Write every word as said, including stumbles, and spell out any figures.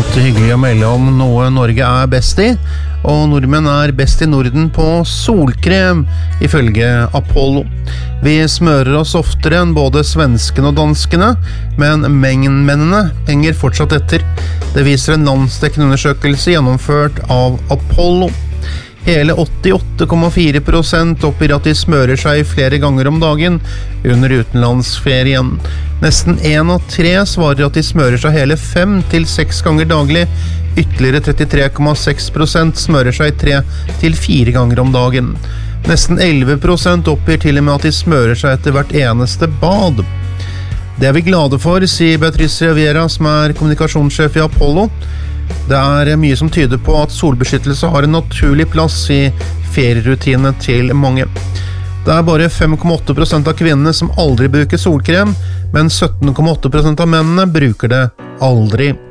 alltid hyggelig å melde om noe Norge er best i, og nordmenn er best i Norden på solkrem, ifølge Apollo. Vi smører oss oftere enn både svenskene og danskene, men mennene henger fortsatt etter. Det viser en landsdekkende undersøkelse gjennomført av Apollo. Hele åttiåtte komma fire prosent oppgir at de smører seg flere ganger om dagen under utenlandsferien. Nesten en av tre svarer at de smører seg hele fem til seks ganger daglig. Ytterligere trettitre komma seks prosent smører seg tre til fire ganger om dagen. Nesten elleve prosent oppgir til og med at de smører seg etter hvert eneste bad. Det er vi glade for, sier Beatrice Riviera, som er kommunikasjonssjef i Apollo. Det er mye som tyder på at solbeskyttelse har en naturlig plass i ferierutinene til mange. Det er bare fem komma åtte prosent av kvinnene som aldri bruker solkrem, men sytten komma åtte prosent av mennene bruker det aldri.